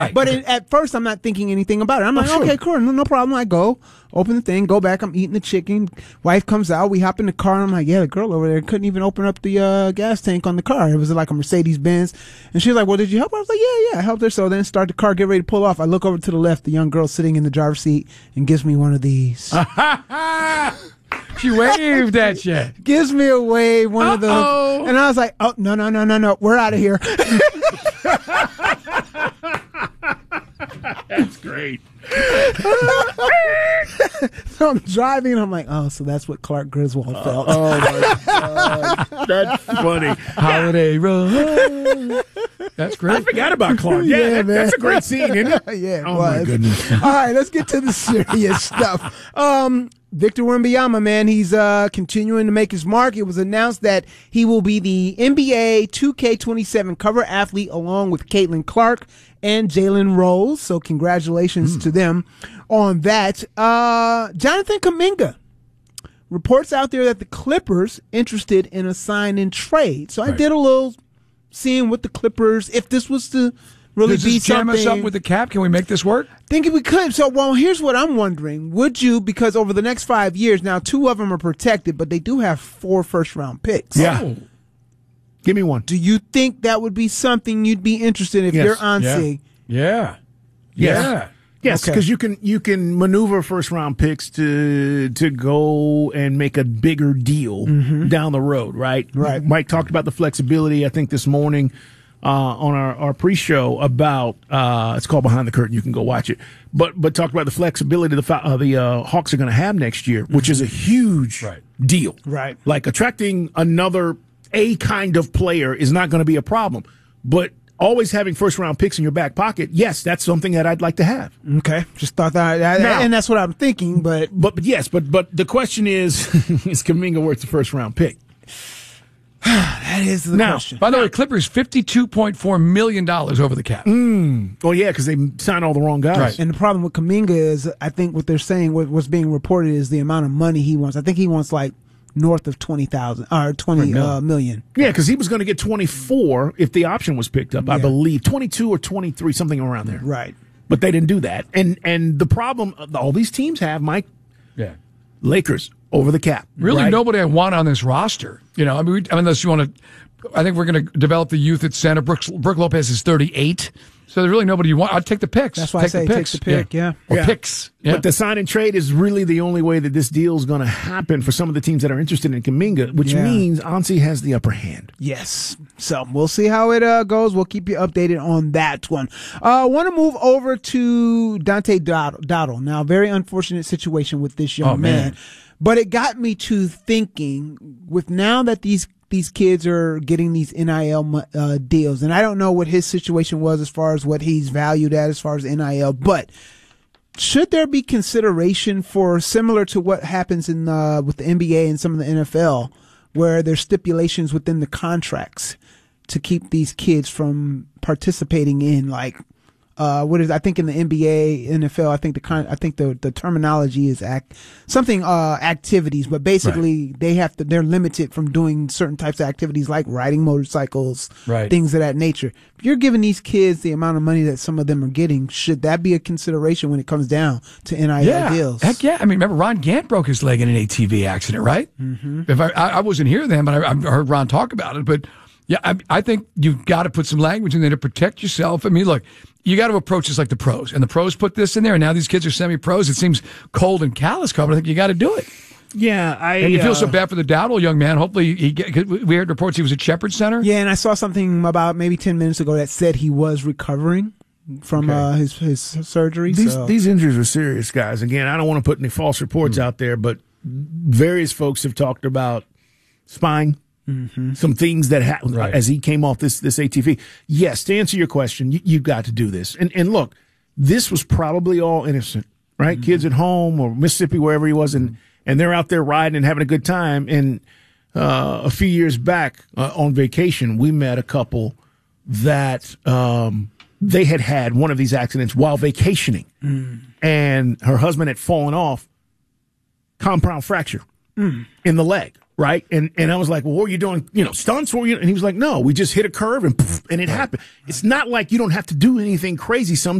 But at first, I'm not thinking anything about it. I'm like, okay, cool, no problem. I go, open the thing, go back. I'm eating the chicken. Wife comes out. We hop in the car. And I'm like, yeah, the girl over there couldn't even open up the gas tank on the car. It was like a Mercedes Benz. And she's like, well, did you help her? I was like, yeah, I helped her. So then start the car, get ready to pull off. I look over to the left. The young girl sitting in the driver's seat and gives me one of these. She waved at you. Gives me a wave, one of those. And I was like, oh, no. We're out of here. That's great. So I'm driving, and I'm like, oh, so that's what Clark Griswold felt. Oh, my God. That's funny. Holiday Road. That's great. I forgot about Clark. Yeah, that's a great scene, isn't it? Yeah, it oh, was. My goodness. All right, let's get to the serious stuff. Victor Wembanyama, man, he's continuing to make his mark. It was announced that he will be the NBA 2K27 cover athlete along with Caitlin Clark and Jalen Rose. So congratulations to them on that. Jonathan Kuminga. Reports out there that the Clippers interested in a sign and trade. So I did a little seeing what the Clippers, if this was to really Does be this jam something. us up with the cap? Can we make this work? Thinking we could. So, well, here's what I'm wondering. Would you, because over the next 5 years, now 2 of them are protected, but they do have 4 first-round picks. Yeah. Oh. Give me one. Do you think that would be something you'd be interested in if you're on Sig? Yeah. Yes, because you can maneuver first round picks to go and make a bigger deal down the road, right? Right. Mike talked about the flexibility, I think, this morning on our pre-show about it's called Behind the Curtain. You can go watch it, but talked about the flexibility the Hawks are going to have next year, which is a huge deal. Right. Like attracting another A kind of player is not going to be a problem, but always having first-round picks in your back pocket, yes, that's something that I'd like to have. Okay, just thought that, Now, and that's what I'm thinking. But yes, but the question is Kuminga worth the first-round pick? that is the question. By the way, Clippers $52.4 million over the cap. Oh yeah, because they signed all the wrong guys. Right. And the problem with Kuminga is, I think what they're saying, what's being reported is the amount of money he wants. I think he wants like north of 20,000 or 20 million. Yeah, because he was going to get 24 if the option was picked up. I believe 22 or 23, something around there. Right. But they didn't do that. And the problem all these teams have, Mike. Yeah. Lakers over the cap. Really, right? nobody I want on this roster. You know, I mean, unless you want to. I think we're going to develop the youth at center. Brooke Lopez is 38. So there's really nobody you want. I'd take the picks. That's why I say take the pick, yeah. Or picks. Yeah. But the sign and trade is really the only way that this deal is going to happen for some of the teams that are interested in Kuminga, which means Ansi has the upper hand. Yes. So we'll see how it goes. We'll keep you updated on that one. I want to move over to Dante Dottle. Now, very unfortunate situation with this young man. But it got me to thinking, with now that these kids are getting these NIL deals, and I don't know what his situation was as far as what he's valued at as far as NIL, but should there be consideration for similar to what happens in with the NBA and some of the NFL, where there's stipulations within the contracts to keep these kids from participating in I think in the NBA, NFL, I think the terminology is activities, but basically they're limited from doing certain types of activities like riding motorcycles, things of that nature. If you're giving these kids the amount of money that some of them are getting, should that be a consideration when it comes down to NIL deals? Heck yeah. I mean, remember Ron Gant broke his leg in an ATV accident, right? Mm-hmm. If I wasn't here then, but I heard Ron talk about it. But yeah, I think you've got to put some language in there to protect yourself. I mean, look, you got to approach this like the pros, and the pros put this in there, and now these kids are semi-pros. It seems cold and callous, but I think you got to do it. Yeah, and you feel so bad for the Dowdle young man. Hopefully, we heard reports he was at Shepherd Center. Yeah, and I saw something about maybe 10 minutes ago that said he was recovering from his surgery. These injuries are serious, guys. Again, I don't want to put any false reports out there, but various folks have talked about spine. Mm-hmm. Some things that happened as he came off this ATV. Yes, to answer your question, you've got to do this. And look, this was probably all innocent, right? Mm-hmm. Kids at home or Mississippi, wherever he was, and they're out there riding and having a good time. And a few years back on vacation, we met a couple that they had one of these accidents while vacationing, and her husband had fallen off, compound fracture in the leg. right? And I was like, well, what were you doing? Stunts? What were you? And he was like, no, we just hit a curve and it happened. It's not like you don't have to do anything crazy. Sometimes